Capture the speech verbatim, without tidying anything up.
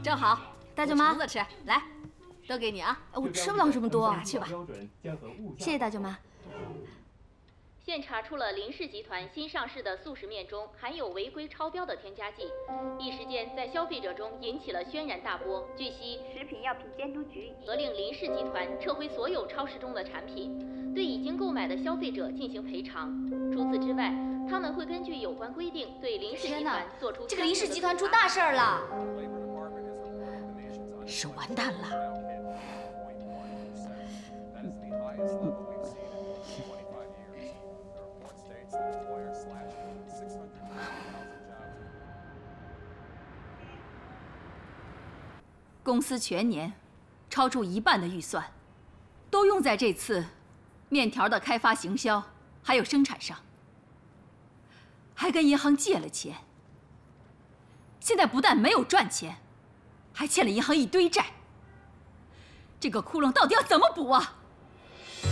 正好， 大舅妈， 橙子吃，来，都给你啊。 我吃不了这么多， 拿去吧。 谢谢大舅妈。 现查出了林氏集团新上市的速食面中含有违规超标的添加剂，一时间在消费者中引起了轩然大波。据悉， 食品药品监督局责令林氏集团撤回所有超市中的产品，对已经购买的消费者进行赔偿。除此之外，他们会根据有关规定对林氏集团做出。 这个林氏集团出大事儿了， 是完蛋了。 公司全年超出一半的预算，都用在这次面条的开发、行销还有生产上，还跟银行借了钱。现在不但没有赚钱，还欠了银行一堆债。这个窟窿到底要怎么补啊？